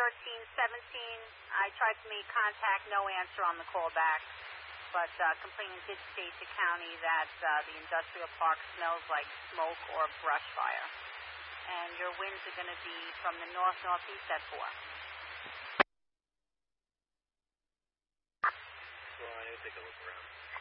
1317. I tried to make contact, no answer on the call back. But complainant did state to county that the industrial park smells like smoke or brush fire. And your winds are going to be from the north-northeast at 4. Well, I need to take a look around.